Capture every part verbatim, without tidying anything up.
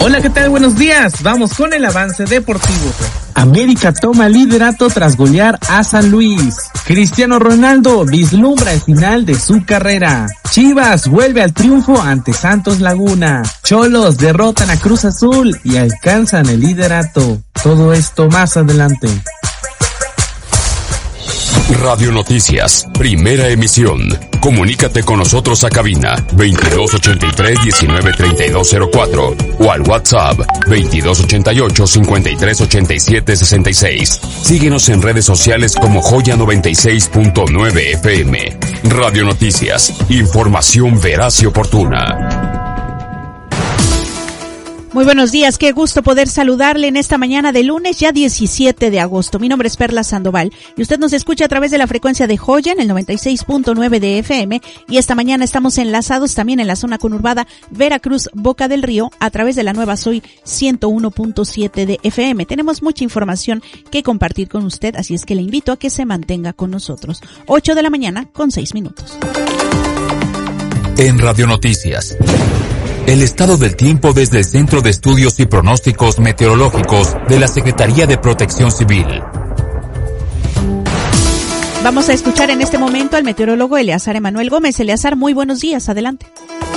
Hola, ¿qué tal? Buenos días. Vamos con el avance deportivo. América toma liderato tras golear a San Luis. Cristiano Ronaldo vislumbra el final de su carrera. Chivas vuelve al triunfo ante Santos Laguna. Cholos derrotan a Cruz Azul y alcanzan el liderato. Todo esto más adelante. Radio Noticias, primera emisión. Comunícate con nosotros a cabina veintidós ochenta y tres, diecinueve treinta y dos cero cuatro o al WhatsApp veintidós ochenta y ocho, cincuenta y tres ochenta y siete sesenta y seis. Síguenos en redes sociales como Joya noventa y seis punto nueve F M. Radio Noticias, información veraz y oportuna. Muy buenos días, qué gusto poder saludarle en esta mañana de lunes, ya diecisiete de agosto. Mi nombre es Perla Sandoval y usted nos escucha a través de la frecuencia de Joya en el noventa y seis punto nueve de F M, y esta mañana estamos enlazados también en la zona conurbada Veracruz, Boca del Río, a través de la nueva Soy ciento uno punto siete de F M. Tenemos mucha información que compartir con usted, así es que le invito a que se mantenga con nosotros. ocho de la mañana con seis minutos. En Radio Noticias, el estado del tiempo desde el Centro de Estudios y Pronósticos Meteorológicos de la Secretaría de Protección Civil. Vamos a escuchar en este momento al meteorólogo Eleazar Emanuel Gómez. Eleazar, muy buenos días, adelante.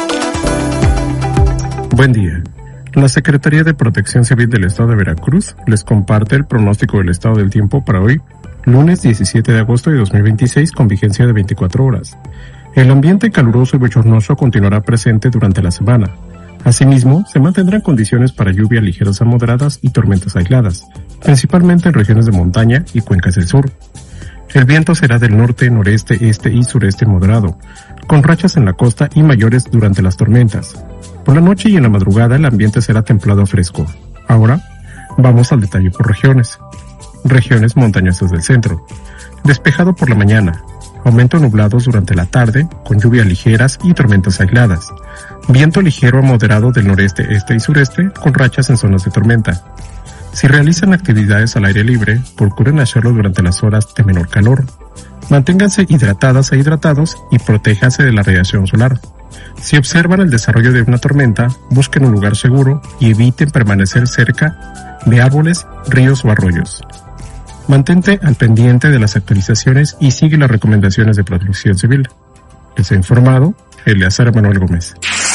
Buen día. La Secretaría de Protección Civil del Estado de Veracruz les comparte el pronóstico del estado del tiempo para hoy, lunes diecisiete de agosto de dos mil veintiséis, con vigencia de veinticuatro horas. El ambiente caluroso y bochornoso continuará presente durante la semana. Asimismo, se mantendrán condiciones para lluvia ligeras a moderadas y tormentas aisladas, principalmente en regiones de montaña y cuencas del sur. El viento será del norte, noreste, este y sureste moderado, con rachas en la costa y mayores durante las tormentas. Por la noche y en la madrugada el ambiente será templado a fresco. Ahora, vamos al detalle por regiones. Regiones montañosas del centro. Despejado por la mañana. Aumento nublados durante la tarde, con lluvias ligeras y tormentas aisladas. Viento ligero a moderado del noreste, este y sureste, con rachas en zonas de tormenta. Si realizan actividades al aire libre, procuren hacerlo durante las horas de menor calor. Manténganse hidratadas e hidratados y protéjanse de la radiación solar. Si observan el desarrollo de una tormenta, busquen un lugar seguro y eviten permanecer cerca de árboles, ríos o arroyos. Mantente al pendiente de las actualizaciones y sigue las recomendaciones de Protección Civil. Les ha informado Eleazar Emanuel Gómez.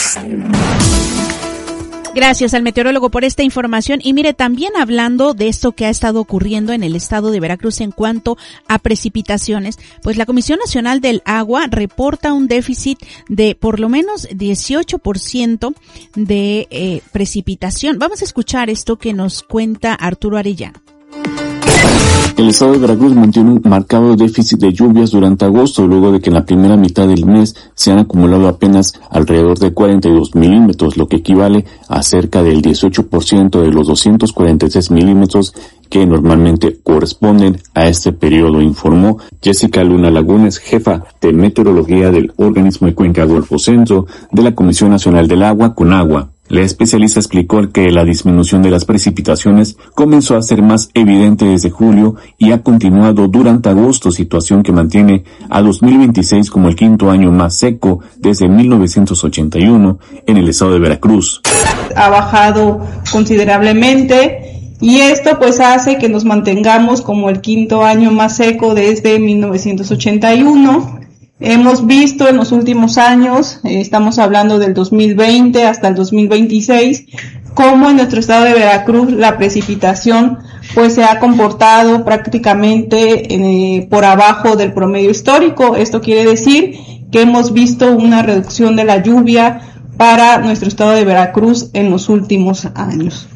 Gracias al meteorólogo por esta información. Y mire, también hablando de esto que ha estado ocurriendo en el estado de Veracruz en cuanto a precipitaciones, pues la Comisión Nacional del Agua reporta un déficit de por lo menos dieciocho por ciento de eh, precipitación. Vamos a escuchar esto que nos cuenta Arturo Arellano. El estado de Veracruz mantiene un marcado déficit de lluvias durante agosto, luego de que en la primera mitad del mes se han acumulado apenas alrededor de cuarenta y dos milímetros, lo que equivale a cerca del dieciocho por ciento de los doscientos cuarenta y seis milímetros que normalmente corresponden a este periodo, informó Jessica Luna Lagunes, jefa de meteorología del organismo de Cuenca Golfo Centro de la Comisión Nacional del Agua, CONAGUA. La especialista explicó que la disminución de las precipitaciones comenzó a ser más evidente desde julio y ha continuado durante agosto, situación que mantiene a dos mil veintiséis como el quinto año más seco desde mil novecientos ochenta y uno en el estado de Veracruz. Ha bajado considerablemente y esto pues hace que nos mantengamos como el quinto año más seco desde mil novecientos ochenta y uno. Hemos visto en los últimos años, eh, estamos hablando del dos mil veinte hasta el dos mil veintiséis, cómo en nuestro estado de Veracruz la precipitación pues se ha comportado prácticamente eh, por abajo del promedio histórico. Esto quiere decir que hemos visto una reducción de la lluvia para nuestro estado de Veracruz en los últimos años.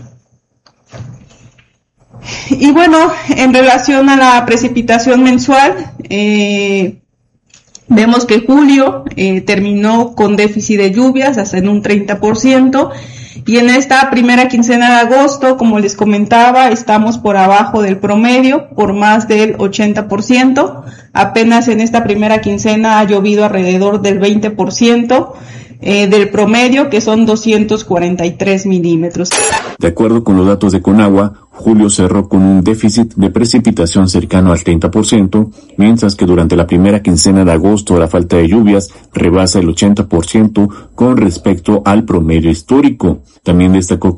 Y bueno, en relación a la precipitación mensual, eh, vemos que julio eh, terminó con déficit de lluvias hasta en un treinta por ciento y en esta primera quincena de agosto, como les comentaba, estamos por abajo del promedio por más del ochenta por ciento. Apenas en esta primera quincena ha llovido alrededor del veinte por ciento eh, del promedio, que son doscientos cuarenta y tres milímetros. De acuerdo con los datos de Conagua, julio cerró con un déficit de precipitación cercano al treinta por ciento, mientras que durante la primera quincena de agosto la falta de lluvias rebasa el ochenta por ciento con respecto al promedio histórico. También destacó